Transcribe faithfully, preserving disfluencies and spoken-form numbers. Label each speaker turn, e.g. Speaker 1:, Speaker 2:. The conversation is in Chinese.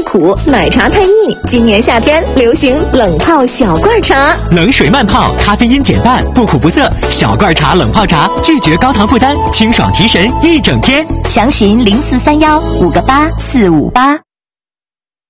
Speaker 1: 苦，奶茶太腻。今年夏天流行冷泡小罐茶，
Speaker 2: 冷水慢泡，咖啡因减半，不苦不涩。小罐茶冷泡茶，拒绝高糖负担，清爽提神一整天。
Speaker 3: 详询零四三幺五个八四五八。